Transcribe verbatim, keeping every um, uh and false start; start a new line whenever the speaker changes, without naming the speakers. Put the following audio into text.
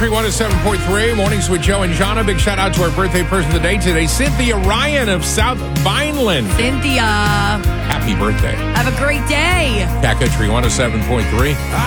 Country one oh seven point three, Mornings with Joe and Jana. Big shout out to our birthday person of the day today, Cynthia Ryan of South Vineland.
Cynthia,
Happy birthday.
have a great day.
Cat Country one oh seven point three.